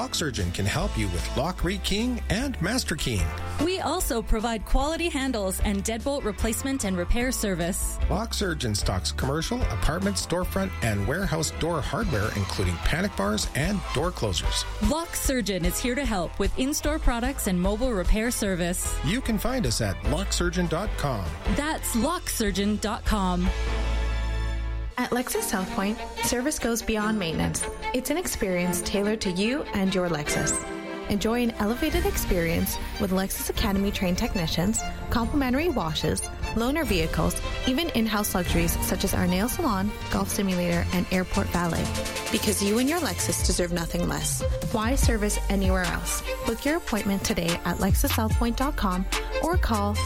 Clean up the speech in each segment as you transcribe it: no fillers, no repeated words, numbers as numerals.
LockSurgeon can help you with lock rekeying and master keying. We also provide quality handles and deadbolt replacement and repair service. LockSurgeon stocks commercial, apartment, storefront, and warehouse door hardware, including panic bars and door closers. LockSurgeon is here to help with in-store products and mobile repair service. You can find us at LockSurgeon.com. That's LockSurgeon.com. At Lexus South Point, service goes beyond maintenance. It's an experience tailored to you and your Lexus. Enjoy an elevated experience with Lexus Academy trained technicians, complimentary washes, loaner vehicles, even in-house luxuries such as our nail salon, golf simulator, and airport valet. Because you and your Lexus deserve nothing less. Why service anywhere else? Book your appointment today at LexusSouthPoint.com or call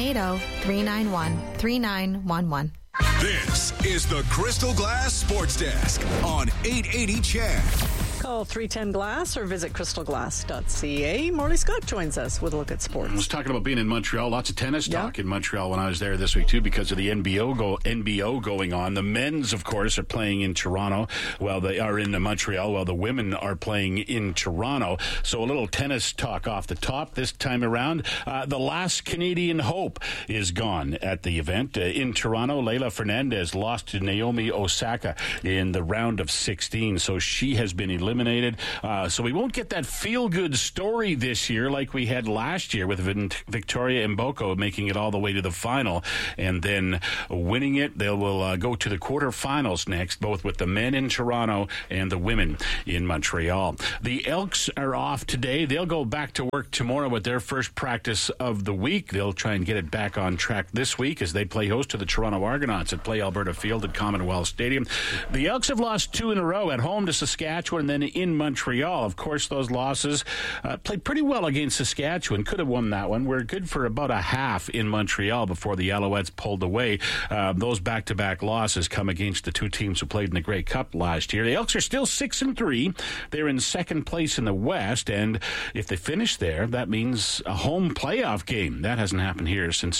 780-391-3911. This is the Crystal Glass Sports Desk on 880 CHED. Call 310-GLASS or visit crystalglass.ca. Morley Scott joins us with a look at sports. I was talking about being in Montreal. Lots of tennis talk in Montreal when I was there this week, too, because of the NBO going on. The men's, of course, are playing in Toronto while they are in Montreal, while the women are playing in Toronto. So a little tennis talk off the top this time around. The last Canadian hope is gone at the event. In Toronto, Leylah Fernandez lost to Naomi Osaka in the round of 16, so she has been eliminated. So we won't get that feel-good story this year like we had last year with Victoria Mboko making it all the way to the final and then winning it. They will go to the quarterfinals next, both with the men in Toronto and the women in Montreal. The Elks are off today. They'll go back to work tomorrow with their first practice of the week. They'll try and get it back on track this week as they play host to the Toronto Argonauts at Play Alberta Field at Commonwealth Stadium. The Elks have lost 2 in a row at home to Saskatchewan and then in Montreal. Of course, those losses played pretty well against Saskatchewan. Could have won that one. We're good for about a half in Montreal before the Alouettes pulled away. Those back-to-back losses come against the two teams who played in the Grey Cup last year. The Elks are still 6-3. They're in second place in the West, and if they finish there, that means a home playoff game. That hasn't happened here since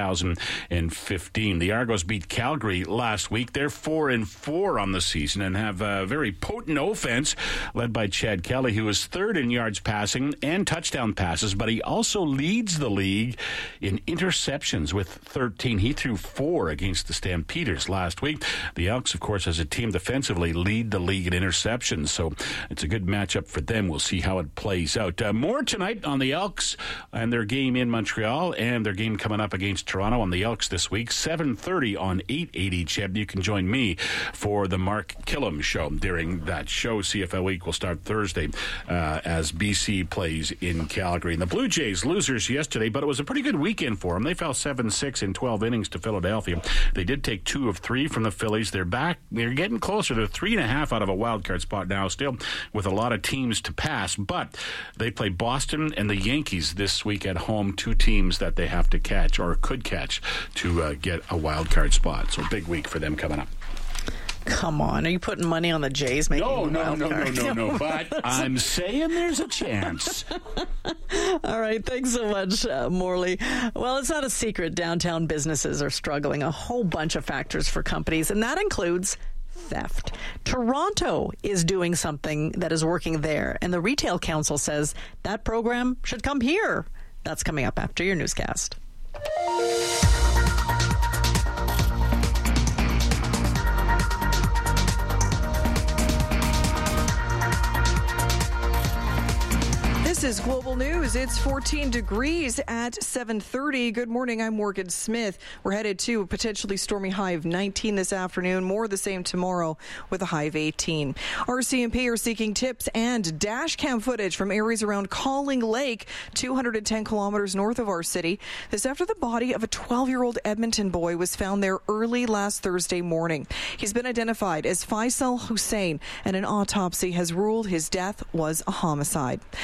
2015. The Argos beat Calgary last week. They're 4-4 on the season and have a very potent offense led by Chad Kelly, who is third in yards passing and touchdown passes, but he also leads the league in interceptions with 13. He threw 4 against the Stampeders last week. The Elks, of course, as a team defensively, lead the league in interceptions, so it's a good matchup for them. We'll see how it plays out. More tonight on the Elks and their game in Montreal and their game coming up against Toronto on the Elks this week, 7:30 on 880 CHED. You can join me for the Mark Killam Show during that show. CFL Week will start Thursday as BC plays in Calgary. And the Blue Jays, losers yesterday, but it was a pretty good weekend for them. They fell 7-6 in 12 innings to Philadelphia. They did take 2 of 3 from the Phillies. They're back. They're getting closer. They're 3.5 out of a wild card spot now, still with a lot of teams to pass. But they play Boston and the Yankees this week at home, 2 teams that they have to catch or could catch to get a wild card spot. So big week for them coming up. Come on. Are you putting money on the Jays making No. No. But I'm saying there's a chance. All right. Thanks so much, Morley. Well, it's not a secret. Downtown businesses are struggling. A whole bunch of factors for companies, and that includes theft. Toronto is doing something that is working there, and the Retail Council says that program should come here. That's coming up after your newscast. This is Global News. It's 14 degrees at 7:30. Good morning. I'm Morgan Smith. We're headed to a potentially stormy high of 19 this afternoon. More the same tomorrow with a high of 18. RCMP are seeking tips and dash cam footage from areas around Calling Lake, 210 kilometers north of our city. This after the body of a 12-year-old Edmonton boy was found there early last Thursday morning. He's been identified as Faisal Hussein, and an autopsy has ruled his death was a homicide. The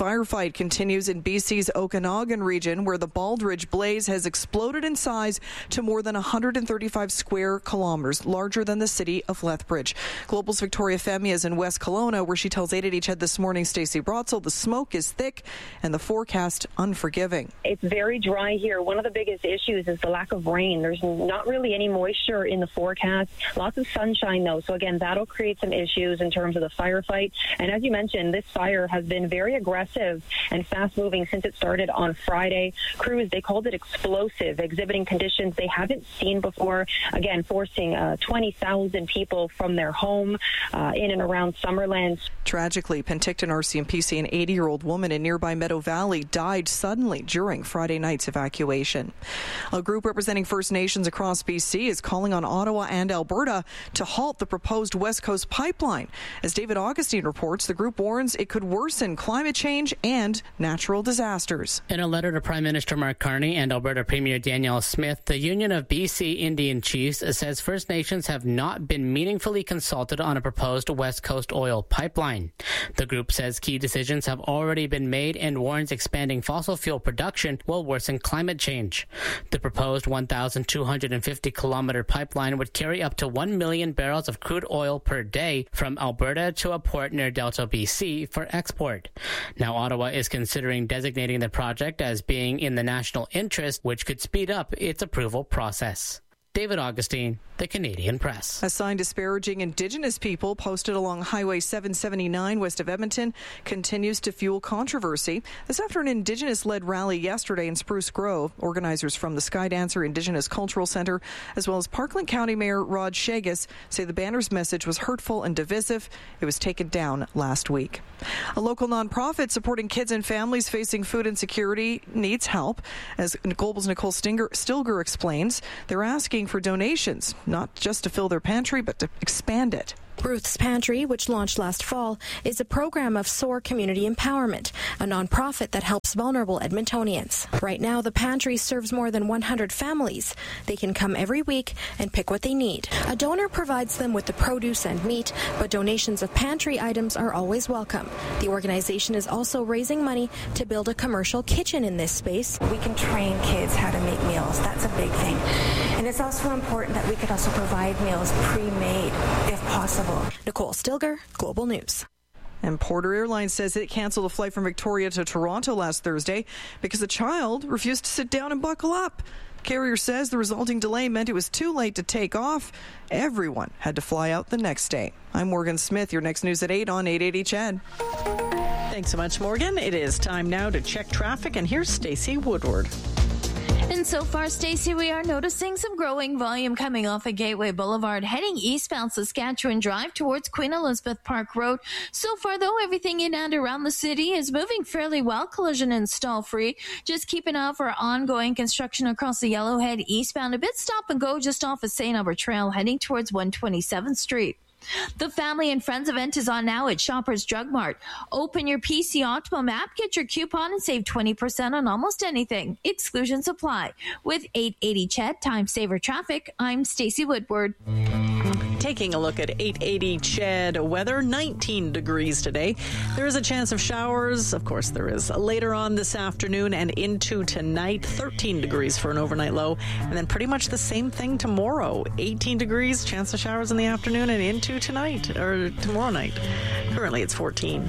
firefight continues in BC's Okanagan region, where the Baldridge blaze has exploded in size to more than 135 square kilometers, larger than the city of Lethbridge. Global's Victoria Femi is in West Kelowna, where she tells 880 CHED this morning, Stacey Brotzel, the smoke is thick and the forecast unforgiving. It's very dry here. One of the biggest issues is the lack of rain. There's not really any moisture in the forecast. Lots of sunshine, though. So, again, that'll create some issues in terms of the firefight. And as you mentioned, this fire has been very aggressive and fast-moving since it started on Friday. Crews, they called it explosive, exhibiting conditions they haven't seen before. Again, forcing 20,000 people from their home in and around Summerland. Tragically, Penticton RCMP an 80-year-old woman in nearby Meadow Valley died suddenly during Friday night's evacuation. A group representing First Nations across BC is calling on Ottawa and Alberta to halt the proposed West Coast pipeline. As David Augustine reports, the group warns it could worsen climate change and natural disasters. In a letter to Prime Minister Mark Carney and Alberta Premier Danielle Smith, the Union of BC Indian Chiefs says First Nations have not been meaningfully consulted on a proposed West Coast oil pipeline. The group says key decisions have already been made and warns expanding fossil fuel production will worsen climate change. The proposed 1,250-kilometer pipeline would carry up to 1 million barrels of crude oil per day from Alberta to a port near Delta, BC for export. Now, Ottawa is considering designating the project as being in the national interest, which could speed up its approval process. David Augustine, The Canadian Press. A sign disparaging Indigenous people posted along Highway 779 west of Edmonton continues to fuel controversy. This after an Indigenous-led rally yesterday in Spruce Grove, organizers from the Skydancer Indigenous Cultural Centre, as well as Parkland County Mayor Rod Shagus, say the banner's message was hurtful and divisive. It was taken down last week. A local nonprofit supporting kids and families facing food insecurity needs help. As Global's Nicole Stilger explains, they're asking for donations, not just to fill their pantry, but to expand it. Ruth's Pantry, which launched last fall, is a program of SOAR Community Empowerment, a nonprofit that helps vulnerable Edmontonians. Right now, the pantry serves more than 100 families. They can come every week and pick what they need. A donor provides them with the produce and meat, but donations of pantry items are always welcome. The organization is also raising money to build a commercial kitchen in this space. We can train kids how to make meals. That's a big thing. And it's also important that we could also provide meals pre-made, if possible. Nicole Stilger, Global News. And Porter Airlines says it canceled a flight from Victoria to Toronto last Thursday because a child refused to sit down and buckle up. Carrier says the resulting delay meant it was too late to take off. Everyone had to fly out the next day. I'm Morgan Smith. Your next news at 8 on 880 CHED. Thanks so much, Morgan. It is time now to check traffic, and here's Stacey Woodward. And so far, Stacey, we are noticing some growing volume coming off of Gateway Boulevard, heading eastbound Saskatchewan Drive towards Queen Elizabeth Park Road. So far, though, everything in and around the city is moving fairly well, collision and stall-free. Just keep an eye out for ongoing construction across the Yellowhead eastbound, a bit stop and go just off of St. Albert Trail, heading towards 127th Street. The Family and Friends event is on now at Shoppers Drug Mart. Open your PC Optimum app, get your coupon, and save 20% on almost anything. Exclusions apply. With 880 CHED, Time Saver Traffic, I'm Stacey Woodward. Taking a look at 880 CHED weather, 19 degrees today. There is a chance of showers. Of course, there is. Later on this afternoon and into tonight, 13 degrees for an overnight low. And then pretty much the same thing tomorrow. 18 degrees, chance of showers in the afternoon and into tonight, or tomorrow night. Currently, it's 14.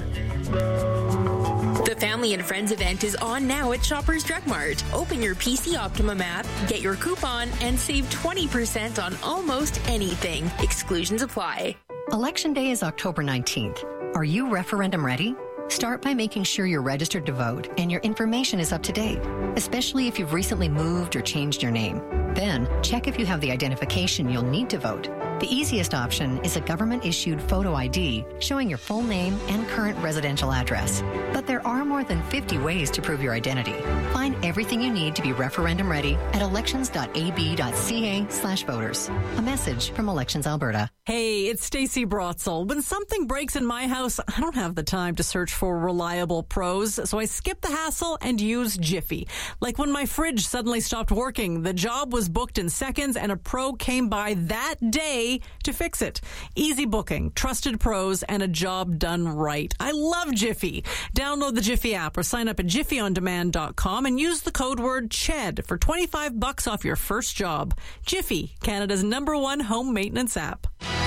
The Family and Friends event is on now at Shoppers Drug Mart. Open your PC Optimum app, get your coupon, and save 20% on almost anything. Exclusions apply. Election Day is October 19th. Are you referendum ready? Start by making sure you're registered to vote and your information is up to date, especially if you've recently moved or changed your name. Then, check if you have the identification you'll need to vote. The easiest option is a government-issued photo ID showing your full name and current residential address. But there are more than 50 ways to prove your identity. Find everything you need to be referendum ready at elections.ab.ca/voters. A message from Elections Alberta. Hey, it's Stacey Brotzel. When something breaks in my house, I don't have the time to search for reliable pros, so I skip the hassle and use Jiffy. Like when my fridge suddenly stopped working, the job was booked in seconds and a pro came by that day day to fix it. Easy booking, trusted pros, and a job done right. I love Jiffy. Download the Jiffy app or sign up at jiffyondemand.com and use the code word CHED for $25 off your first job. Jiffy, Canada's #1 home maintenance app.